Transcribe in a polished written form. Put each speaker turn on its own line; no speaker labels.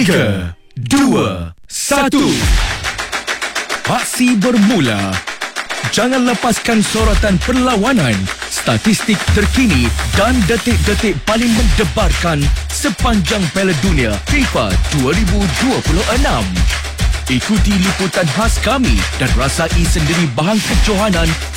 3, 2, 1. Aksi bermula. Jangan lepaskan sorotan perlawanan, statistik terkini dan detik-detik paling mendebarkan sepanjang Piala Dunia FIFA 2026. Ikuti liputan khas kami dan rasai sendiri bahang kejohanan